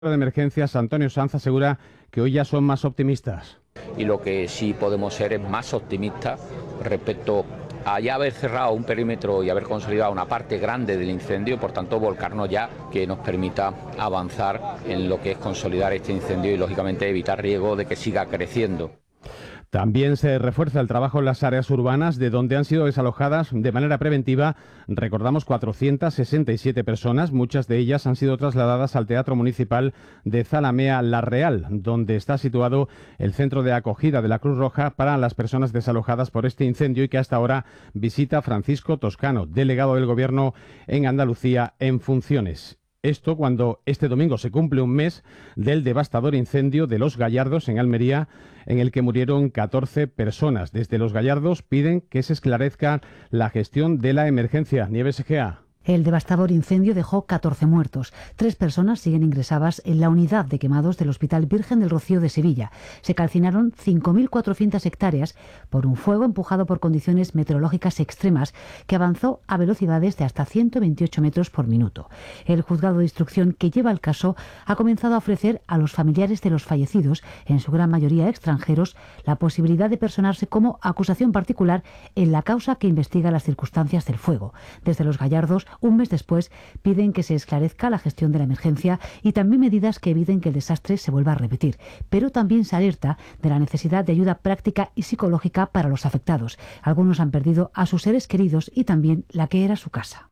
de Emergencias, Antonio Sanz, asegura que hoy ya son más optimistas. Y lo que sí podemos ser es más optimistas respecto a ya haber cerrado un perímetro y haber consolidado una parte grande del incendio, por tanto volcarnos ya, que nos permita avanzar en lo que es consolidar este incendio y lógicamente evitar riesgo de que siga creciendo. También se refuerza el trabajo en las áreas urbanas de donde han sido desalojadas de manera preventiva, recordamos, 467 personas. Muchas de ellas han sido trasladadas al Teatro Municipal de Zalamea La Real, donde está situado el centro de acogida de la Cruz Roja para las personas desalojadas por este incendio y que hasta ahora visita Francisco Toscano, delegado del Gobierno en Andalucía en funciones. Esto cuando este domingo se cumple un mes del devastador incendio de Los Gallardos en Almería, en el que murieron 14 personas. Desde Los Gallardos piden que se esclarezca la gestión de la emergencia. Nieves Egea. El devastador incendio dejó 14 muertos. 3 personas siguen ingresadas en la unidad de quemados del Hospital Virgen del Rocío de Sevilla. Se calcinaron 5.400 hectáreas por un fuego empujado por condiciones meteorológicas extremas que avanzó a velocidades de hasta 128 metros por minuto. El juzgado de instrucción que lleva el caso ha comenzado a ofrecer a los familiares de los fallecidos, en su gran mayoría extranjeros, la posibilidad de personarse como acusación particular en la causa que investiga las circunstancias del fuego. Desde Los Gallardos, un mes después, piden que se esclarezca la gestión de la emergencia y también medidas que eviten que el desastre se vuelva a repetir. Pero también se alerta de la necesidad de ayuda práctica y psicológica para los afectados. Algunos han perdido a sus seres queridos y también la que era su casa.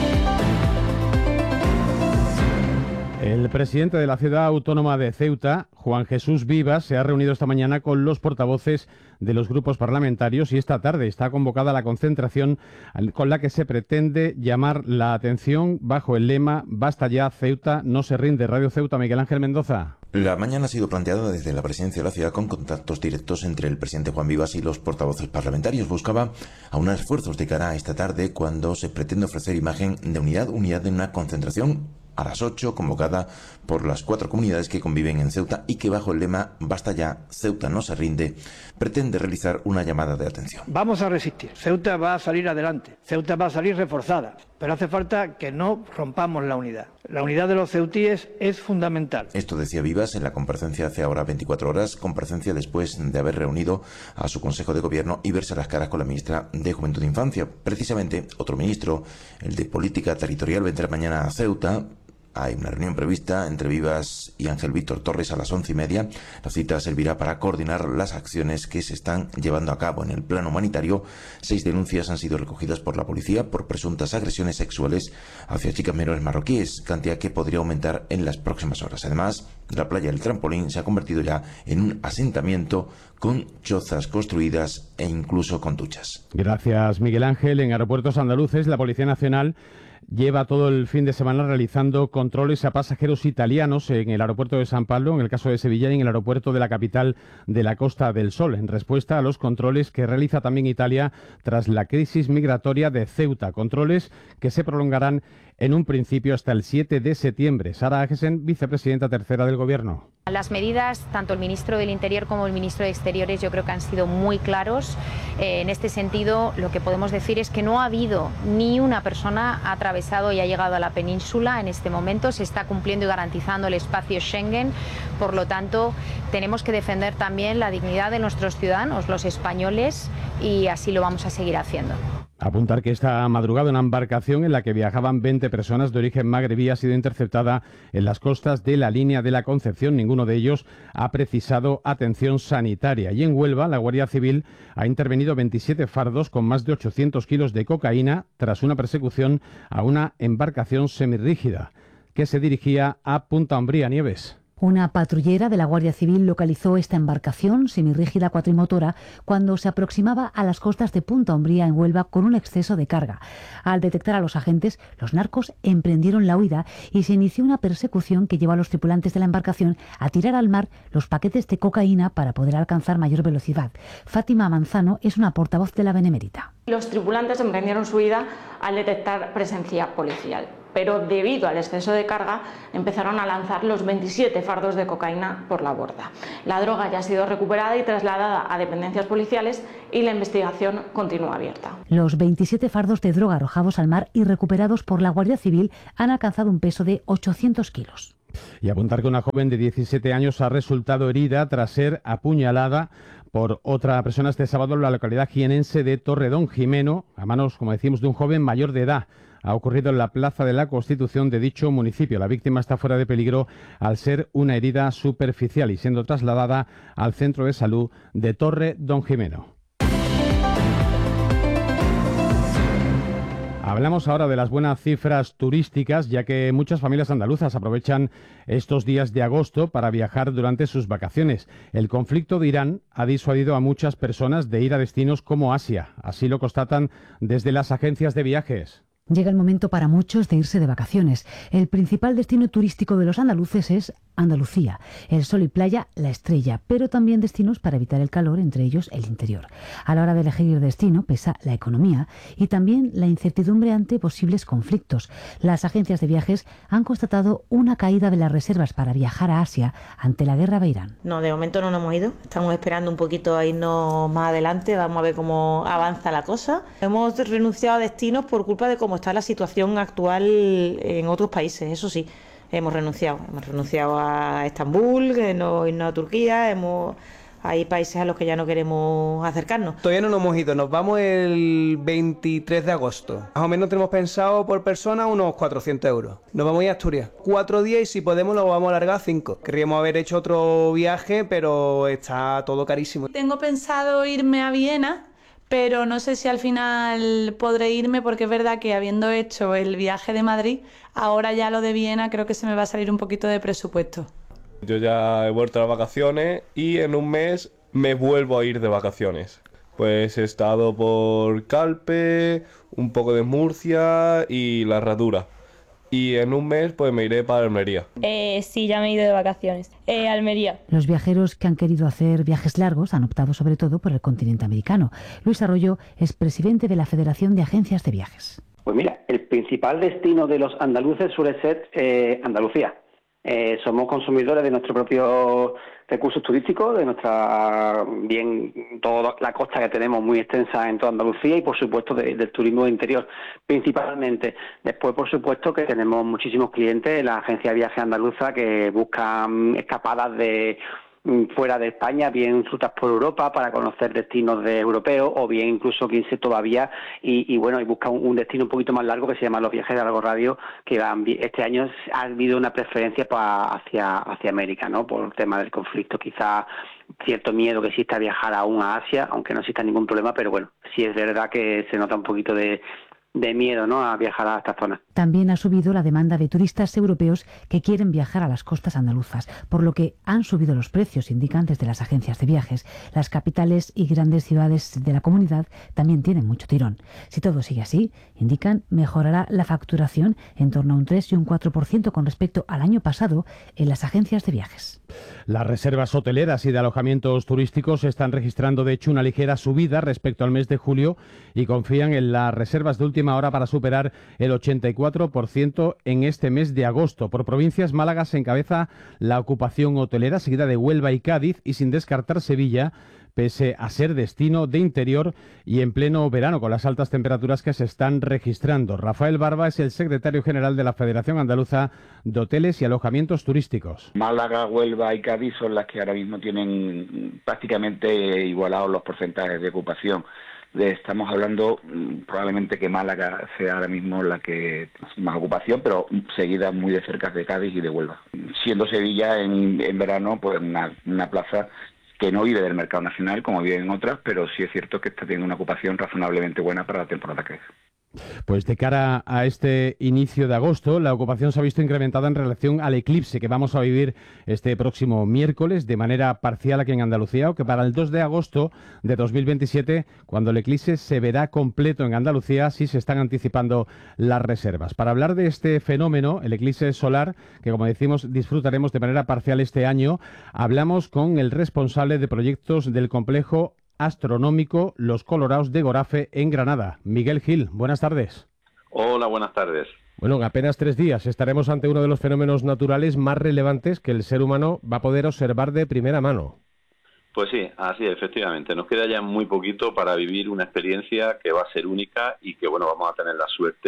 El presidente de la ciudad autónoma de Ceuta, Juan Jesús Vivas, se ha reunido esta mañana con los portavoces de los grupos parlamentarios y esta tarde está convocada la concentración con la que se pretende llamar la atención bajo el lema «Basta ya, Ceuta no se rinde». Radio Ceuta, Miguel Ángel Mendoza. La mañana ha sido planteada desde la presidencia de la ciudad con contactos directos entre el presidente Juan Vivas y los portavoces parlamentarios. Buscaba aunar esfuerzos de cara a esta tarde cuando se pretende ofrecer imagen de unidad en una concentración a las 8, convocada por las 4 comunidades que conviven en Ceuta y que bajo el lema «Basta ya, Ceuta no se rinde» pretende realizar una llamada de atención. Vamos a resistir, Ceuta va a salir adelante, Ceuta va a salir reforzada, pero hace falta que no rompamos la unidad. La unidad de los ceutíes es fundamental. Esto decía Vivas en la comparecencia hace ahora 24 horas, comparecencia después de haber reunido a su Consejo de Gobierno y verse las caras con la ministra de Juventud e Infancia. Precisamente, otro ministro, el de Política Territorial, vendrá mañana a Ceuta. Hay una reunión prevista entre Vivas y Ángel Víctor Torres a las 11:30. La cita servirá para coordinar las acciones que se están llevando a cabo en el plano humanitario. 6 denuncias han sido recogidas por la policía por presuntas agresiones sexuales hacia chicas menores marroquíes, cantidad que podría aumentar en las próximas horas. Además, la playa del Trampolín se ha convertido ya en un asentamiento con chozas construidas e incluso con duchas. Gracias, Miguel Ángel. En aeropuertos andaluces, la Policía Nacional lleva todo el fin de semana realizando controles a pasajeros italianos en el aeropuerto de San Pablo, en el caso de Sevilla, y en el aeropuerto de la capital de la Costa del Sol, en respuesta a los controles que realiza también Italia tras la crisis migratoria de Ceuta. Controles que se prolongarán en un principio hasta el 7 de septiembre. Sara Agesen, vicepresidenta tercera del Gobierno. Las medidas, tanto el ministro del Interior como el ministro de Exteriores, yo creo que han sido muy claros. En este sentido, lo que podemos decir es que no ha habido ni una persona atravesado y ha llegado a la península en este momento. Se está cumpliendo y garantizando el espacio Schengen. Por lo tanto, tenemos que defender también la dignidad de nuestros ciudadanos, los españoles, y así lo vamos a seguir haciendo. Apuntar que esta madrugada una embarcación en la que viajaban 20 personas de origen magrebí ha sido interceptada en las costas de la Línea de la Concepción. Ninguno de ellos ha precisado atención sanitaria. Y en Huelva, la Guardia Civil ha intervenido 27 fardos con más de 800 kilos de cocaína tras una persecución a una embarcación semirrígida que se dirigía a Punta Umbría. Nieves. Una patrullera de la Guardia Civil localizó esta embarcación semirrígida cuatrimotora cuando se aproximaba a las costas de Punta Umbría en Huelva con un exceso de carga. Al detectar a los agentes, los narcos emprendieron la huida y se inició una persecución que llevó a los tripulantes de la embarcación a tirar al mar los paquetes de cocaína para poder alcanzar mayor velocidad. Fátima Manzano es una portavoz de la Benemérita. Los tripulantes emprendieron su huida al detectar presencia policial, pero debido al exceso de carga empezaron a lanzar los 27 fardos de cocaína por la borda. La droga ya ha sido recuperada y trasladada a dependencias policiales y la investigación continúa abierta. Los 27 fardos de droga arrojados al mar y recuperados por la Guardia Civil han alcanzado un peso de 800 kilos. Y apuntar que una joven de 17 años ha resultado herida tras ser apuñalada por otra persona este sábado en la localidad jienense de Torredonjimeno, a manos, como decimos, de un joven mayor de edad. Ha ocurrido en la Plaza de la Constitución de dicho municipio. La víctima está fuera de peligro al ser una herida superficial y siendo trasladada al centro de salud de Torredonjimeno. Hablamos ahora de las buenas cifras turísticas, ya que muchas familias andaluzas aprovechan estos días de agosto para viajar durante sus vacaciones. El conflicto de Irán ha disuadido a muchas personas de ir a destinos como Asia. Así lo constatan desde las agencias de viajes. Llega el momento para muchos de irse de vacaciones. El principal destino turístico de los andaluces es Andalucía. El sol y playa, la estrella, pero también destinos para evitar el calor, entre ellos el interior. A la hora de elegir destino pesa la economía y también la incertidumbre ante posibles conflictos. Las agencias de viajes han constatado una caída de las reservas para viajar a Asia ante la guerra de Irán. No, de momento no nos hemos ido. Estamos esperando un poquito a irnos más adelante. Vamos a ver cómo avanza la cosa. Hemos renunciado a destinos por culpa de cómo está la situación actual en otros países, eso sí. Hemos renunciado a Estambul, no irnos a Turquía, hay países a los que ya no queremos acercarnos. Todavía no nos hemos ido, nos vamos el 23 de agosto. Más o menos tenemos pensado por persona unos 400 euros. Nos vamos a ir a Asturias. 4 días y si podemos lo vamos a alargar a 5. Querríamos haber hecho otro viaje, pero está todo carísimo. Tengo pensado irme a Viena, pero no sé si al final podré irme porque es verdad que habiendo hecho el viaje de Madrid, ahora ya lo de Viena creo que se me va a salir un poquito de presupuesto. Yo ya he vuelto a las vacaciones y en un mes me vuelvo a ir de vacaciones. Pues he estado por Calpe, un poco de Murcia y La Herradura. Y en un mes pues me iré para Almería. Sí, ya me he ido de vacaciones. Almería. Los viajeros que han querido hacer viajes largos han optado sobre todo por el continente americano. Luis Arroyo es presidente de la Federación de Agencias de Viajes. Pues mira, el principal destino de los andaluces suele ser Andalucía. Somos consumidores de nuestros propios recursos turísticos, de toda la costa que tenemos muy extensa en toda Andalucía y por supuesto del turismo interior principalmente. Después por supuesto que tenemos muchísimos clientes en la agencia de viajes andaluza que buscan escapadas de fuera de España, bien rutas por Europa para conocer destinos europeos o bien incluso quien se todavía y busca un destino un poquito más largo que se llama los viajes de largo radio, que este año ha habido una preferencia hacia América, ¿no? Por el tema del conflicto, quizá cierto miedo que exista a viajar aún a Asia, aunque no exista ningún problema, pero bueno, sí es verdad que se nota un poquito de miedo, ¿no?, a viajar a esta zona. También ha subido la demanda de turistas europeos que quieren viajar a las costas andaluzas, por lo que han subido los precios, indican desde las agencias de viajes. Las capitales y grandes ciudades de la comunidad también tienen mucho tirón. Si todo sigue así, indican, mejorará la facturación en torno a un 3 y un 4% con respecto al año pasado en las agencias de viajes. Las reservas hoteleras y de alojamientos turísticos están registrando de hecho una ligera subida respecto al mes de julio y confían en las reservas de última hora para superar el 84% en este mes de agosto. Por provincias, Málaga se encabeza la ocupación hotelera, seguida de Huelva y Cádiz y sin descartar Sevilla, pese a ser destino de interior y en pleno verano con las altas temperaturas que se están registrando. Rafael Barba es el secretario general de la Federación Andaluza de Hoteles y Alojamientos Turísticos. Málaga, Huelva y Cádiz son las que ahora mismo tienen prácticamente igualados los porcentajes de ocupación. Estamos hablando probablemente que Málaga sea ahora mismo la que más ocupación, pero seguida muy de cerca de Cádiz y de Huelva. Siendo Sevilla en verano pues una plaza que no vive del mercado nacional como viven otras, pero sí es cierto que está teniendo una ocupación razonablemente buena para la temporada que es. Pues de cara a este inicio de agosto, la ocupación se ha visto incrementada en relación al eclipse que vamos a vivir este próximo miércoles de manera parcial aquí en Andalucía, o que para el 2 de agosto de 2027, cuando el eclipse se verá completo en Andalucía, sí se están anticipando las reservas. Para hablar de este fenómeno, el eclipse solar, que como decimos disfrutaremos de manera parcial este año, hablamos con el responsable de proyectos del complejo astronómico Los Colorados de Gorafe en Granada. Miguel Gil, buenas tardes. Hola, buenas tardes. Bueno, en apenas 3 días estaremos ante uno de los fenómenos naturales más relevantes que el ser humano va a poder observar de primera mano. Pues sí, así es, efectivamente. Nos queda ya muy poquito para vivir una experiencia que va a ser única y que, bueno, vamos a tener la suerte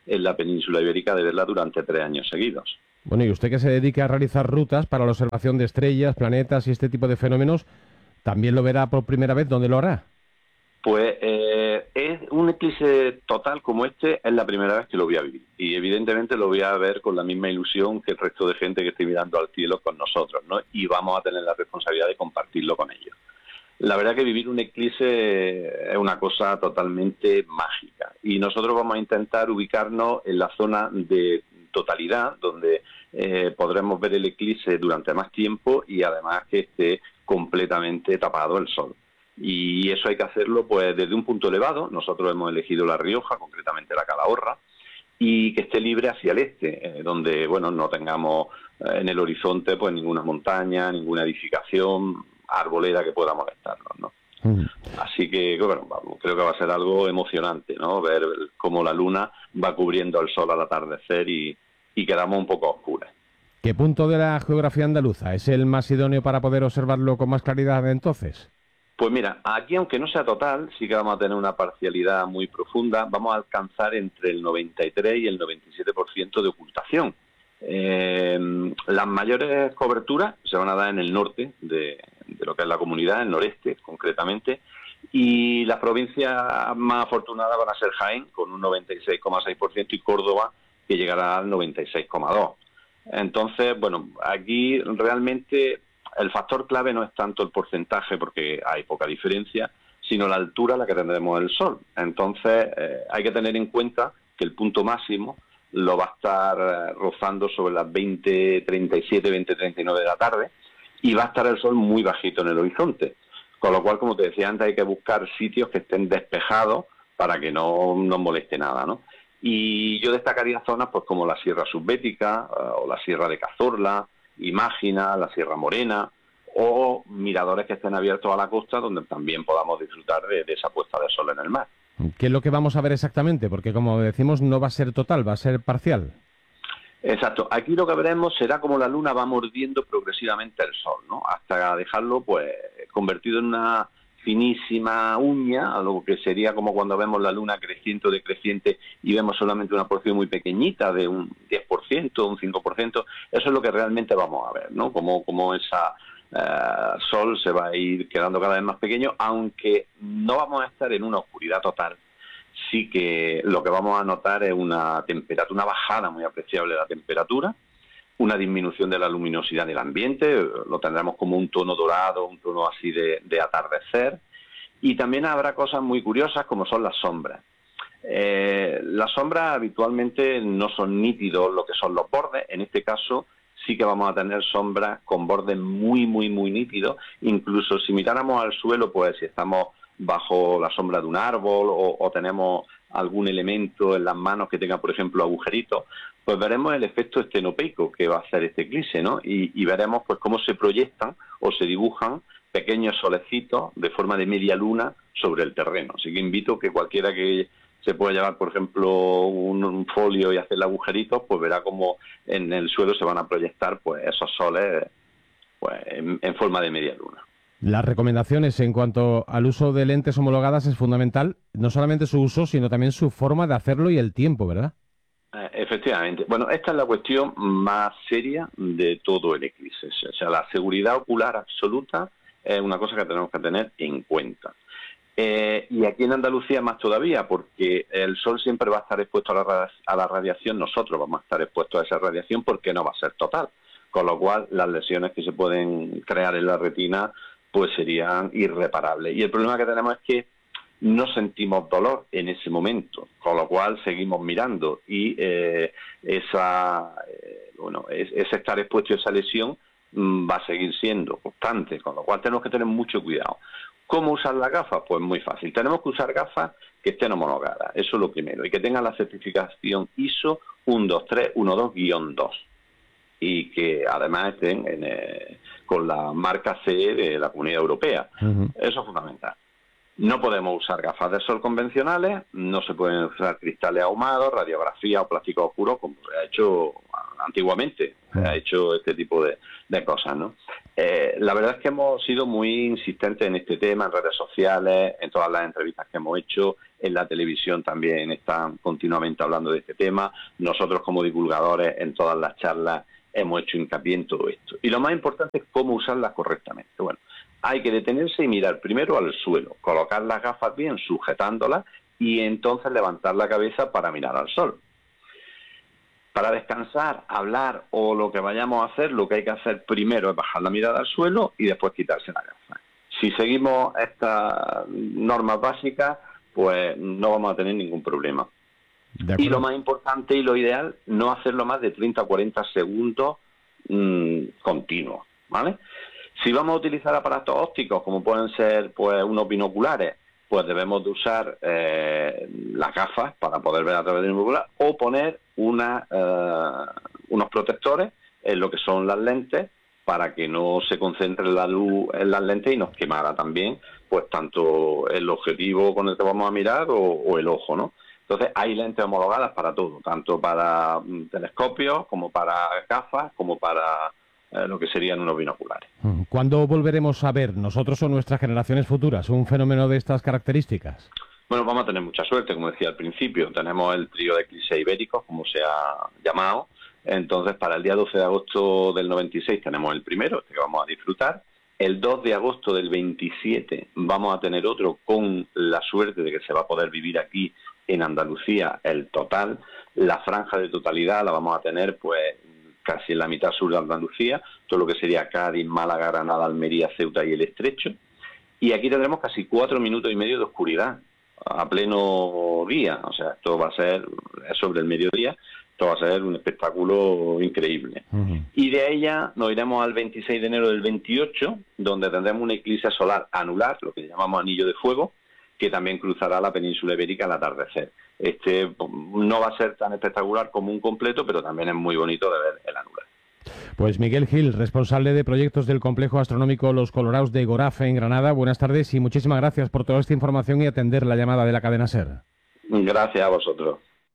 en la península ibérica de verla durante 3 años seguidos. Bueno, y usted que se dedica a realizar rutas para la observación de estrellas, planetas y este tipo de fenómenos, ¿también lo verá por primera vez? ¿Dónde lo hará? Pues es un eclipse total como este, es la primera vez que lo voy a vivir. Y evidentemente lo voy a ver con la misma ilusión que el resto de gente que esté mirando al cielo con nosotros, ¿no? Y vamos a tener la responsabilidad de compartirlo con ellos. La verdad que vivir un eclipse es una cosa totalmente mágica. Y nosotros vamos a intentar ubicarnos en la zona de totalidad, donde podremos ver el eclipse durante más tiempo y además que esté completamente tapado el sol. Y eso hay que hacerlo pues desde un punto elevado. Nosotros hemos elegido La Rioja, concretamente la Calahorra, y que esté libre hacia el este, donde bueno no tengamos en el horizonte pues ninguna montaña, ninguna edificación, arboleda que pueda molestarnos, ¿no? Así que bueno, creo que va a ser algo emocionante, ¿no? Ver cómo la luna va cubriendo el sol al atardecer y quedamos un poco oscuras. ¿Qué punto de la geografía andaluza es el más idóneo para poder observarlo con más claridad entonces? Pues mira, aquí aunque no sea total, sí que vamos a tener una parcialidad muy profunda. Vamos a alcanzar entre el 93 y el 97% de ocultación. Las mayores coberturas se van a dar en el norte de lo que es la comunidad, el noreste concretamente, y las provincias más afortunadas van a ser Jaén, con un 96,6%, y Córdoba, que llegará al 96,2%. Entonces, bueno, aquí realmente el factor clave no es tanto el porcentaje, porque hay poca diferencia, sino la altura a la que tendremos el Sol. Entonces, hay que tener en cuenta que el punto máximo lo va a estar rozando sobre las 20:37, 20:39 de la tarde, y va a estar el Sol muy bajito en el horizonte. Con lo cual, como te decía antes, hay que buscar sitios que estén despejados para que no nos moleste nada, ¿no? Y yo destacaría zonas pues como la Sierra Subbética, o la Sierra de Cazorla, Imágina, la Sierra Morena, o miradores que estén abiertos a la costa, donde también podamos disfrutar de esa puesta de sol en el mar. ¿Qué es lo que vamos a ver exactamente? Porque, como decimos, no va a ser total, va a ser parcial. Exacto. Aquí lo que veremos será como la luna va mordiendo progresivamente el sol, ¿no? Hasta dejarlo pues convertido en una finísima uña, algo que sería como cuando vemos la luna creciente o decreciente y vemos solamente una porción muy pequeñita de un 10%, un 5%. Eso es lo que realmente vamos a ver, ¿no? Como esa sol se va a ir quedando cada vez más pequeño, aunque no vamos a estar en una oscuridad total. Sí que lo que vamos a notar es una temperatura, una bajada muy apreciable de la temperatura, una disminución de la luminosidad del ambiente, lo tendremos como un tono dorado, un tono así de atardecer, y también habrá cosas muy curiosas como son las sombras. Las sombras habitualmente no son nítidos lo que son los bordes. En este caso sí que vamos a tener sombras con bordes muy nítidos. Incluso si miráramos al suelo, pues si estamos bajo la sombra de un árbol o tenemos algún elemento en las manos que tenga, por ejemplo, agujeritos, pues veremos el efecto estenopeico que va a hacer este eclipse, ¿no? Y veremos pues cómo se proyectan o se dibujan pequeños solecitos de forma de media luna sobre el terreno. Así que invito que cualquiera que se pueda llevar, por ejemplo, un folio y hacerle agujeritos, pues verá cómo en el suelo se van a proyectar pues esos soles pues en forma de media luna. Las recomendaciones en cuanto al uso de lentes homologadas es fundamental, no solamente su uso, sino también su forma de hacerlo y el tiempo, ¿verdad? Efectivamente. Bueno, esta es la cuestión más seria de todo el eclipse. O sea, la seguridad ocular absoluta es una cosa que tenemos que tener en cuenta. Y aquí en Andalucía más todavía, porque el sol siempre va a estar expuesto a la radiación, nosotros vamos a estar expuestos a esa radiación porque no va a ser total. Con lo cual, las lesiones que se pueden crear en la retina pues serían irreparables. Y el problema que tenemos es que no sentimos dolor en ese momento, con lo cual seguimos mirando y ese estar expuesto a esa lesión va a seguir siendo constante, con lo cual tenemos que tener mucho cuidado. ¿Cómo usar las gafas? Pues muy fácil. Tenemos que usar gafas que estén homologadas, eso es lo primero, y que tengan la certificación ISO 12312-2 y que además estén con la marca CE de la Comunidad Europea. Eso es fundamental. No podemos usar gafas de sol convencionales, no se pueden usar cristales ahumados, radiografía o plástico oscuro, como se ha hecho antiguamente, se ha hecho este tipo de cosas, ¿no? La verdad es que hemos sido muy insistentes en este tema, en redes sociales, en todas las entrevistas que hemos hecho, en la televisión también están continuamente hablando de este tema. Nosotros como divulgadores en todas las charlas hemos hecho hincapié en todo esto. Y lo más importante es cómo usarlas correctamente. Bueno, hay que detenerse y mirar primero al suelo, colocar las gafas bien, sujetándolas y entonces levantar la cabeza para mirar al sol. Para descansar, hablar o lo que vayamos a hacer, lo que hay que hacer primero es bajar la mirada al suelo y después quitarse la gafa. Si seguimos estas normas básicas, pues no vamos a tener ningún problema. Y lo más importante y lo ideal, no hacerlo más de 30 o 40 segundos continuos, ¿vale? Si vamos a utilizar aparatos ópticos, como pueden ser pues unos binoculares, pues debemos de usar las gafas para poder ver a través del binocular o poner unos protectores en lo que son las lentes para que no se concentre la luz en las lentes y nos quemara también pues tanto el objetivo con el que vamos a mirar o el ojo, ¿no? Entonces hay lentes homologadas para todo, tanto para telescopios como para gafas, como para lo que serían unos binoculares. ¿Cuándo volveremos a ver, nosotros o nuestras generaciones futuras, un fenómeno de estas características? Bueno, vamos a tener mucha suerte, como decía al principio. Tenemos el trío de eclipses ibéricos, como se ha llamado. Entonces, para el día 12 de agosto del 96 tenemos el primero, que vamos a disfrutar. El 2 de agosto del 27 vamos a tener otro con la suerte de que se va a poder vivir aquí en Andalucía el total. La franja de totalidad la vamos a tener pues casi en la mitad sur de Andalucía, todo lo que sería Cádiz, Málaga, Granada, Almería, Ceuta y el Estrecho. Y aquí tendremos casi 4 minutos y medio de oscuridad a pleno día. O sea, esto va a ser sobre el mediodía. Esto va a ser un espectáculo increíble. Y de ella nos iremos al 26 de enero del 28, donde tendremos un eclipse solar anular, lo que llamamos anillo de fuego, que también cruzará la península ibérica al atardecer. Este no va a ser tan espectacular como un completo, pero también es muy bonito de ver el anular. Pues Miguel Gil, responsable de proyectos del Complejo Astronómico Los Colorados de Gorafe en Granada. Buenas tardes y muchísimas gracias por toda esta información y atender la llamada de la cadena SER. Gracias a vosotros.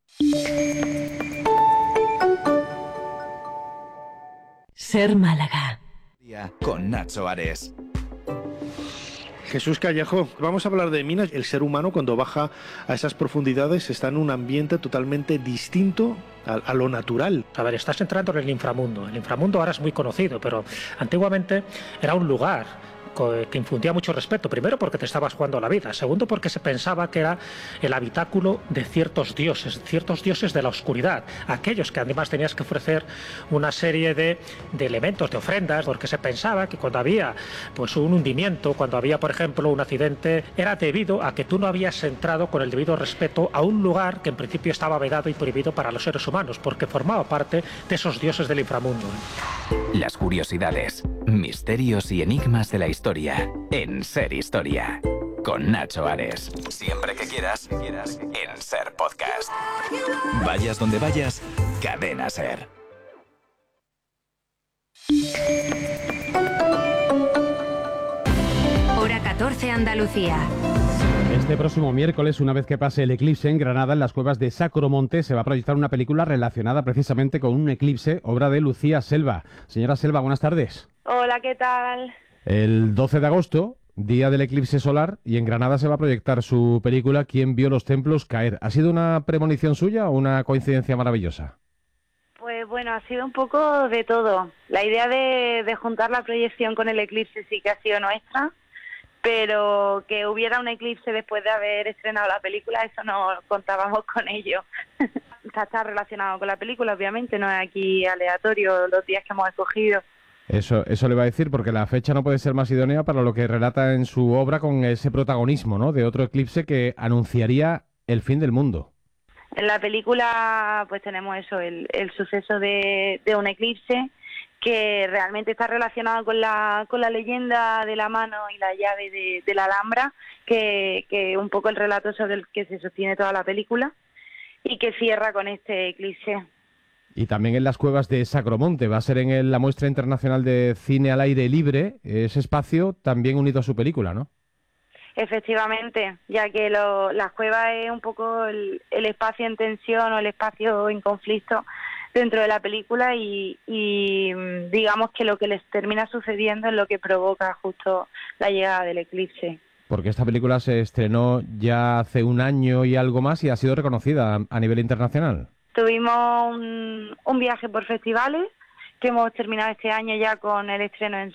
SER Málaga. Con Nacho Ares. Jesús Callejo, vamos a hablar de minas. El ser humano cuando baja a esas profundidades está en un ambiente totalmente distinto a lo natural. A ver, estás entrando en el inframundo. El inframundo ahora es muy conocido, pero antiguamente era un lugar que infundía mucho respeto. Primero porque te estabas jugando la vida. Segundo porque se pensaba que era el habitáculo de ciertos dioses de la oscuridad. Aquellos que además tenías que ofrecer una serie de elementos, de ofrendas, porque se pensaba que cuando había pues un hundimiento, cuando había por ejemplo un accidente, era debido a que tú no habías entrado con el debido respeto a un lugar que en principio estaba vedado y prohibido para los seres humanos, porque formaba parte de esos dioses del inframundo. Las curiosidades, misterios y enigmas de la historia en SER Historia. Con Nacho Ares. Siempre que quieras en SER Podcast. Vayas donde vayas, Cadena SER. Hora 14 Andalucía. Este próximo miércoles, una vez que pase el eclipse en Granada, en las cuevas de Sacromonte, se va a proyectar una película relacionada precisamente con un eclipse, obra de Lucía Selva. Señora Selva, buenas tardes. Hola, ¿qué tal? El 12 de agosto, día del eclipse solar, y en Granada se va a proyectar su película ¿Quién vio los templos caer? ¿Ha sido una premonición suya o una coincidencia maravillosa? Pues bueno, ha sido un poco de todo. La idea de juntar la proyección con el eclipse sí que ha sido nuestra, pero que hubiera un eclipse después de haber estrenado la película, eso no contábamos con ello. Está relacionado con la película, obviamente, no es aquí aleatorio los días que hemos escogido. Eso le va a decir, porque la fecha no puede ser más idónea para lo que relata en su obra con ese protagonismo, ¿no?, de otro eclipse que anunciaría el fin del mundo. En la película pues tenemos eso, el suceso de un eclipse que realmente está relacionado con la leyenda de la mano y la llave de la Alhambra, que un poco el relato sobre el que se sostiene toda la película y que cierra con este eclipse. Y también en las cuevas de Sacromonte, va a ser en la Muestra Internacional de Cine al Aire Libre, ese espacio también unido a su película, ¿no? Efectivamente, ya que las cuevas es un poco el espacio en tensión o el espacio en conflicto dentro de la película y digamos que lo que les termina sucediendo es lo que provoca justo la llegada del eclipse. Porque esta película se estrenó ya hace un año y algo más y ha sido reconocida a nivel internacional. Tuvimos un viaje por festivales que hemos terminado este año ya con el estreno en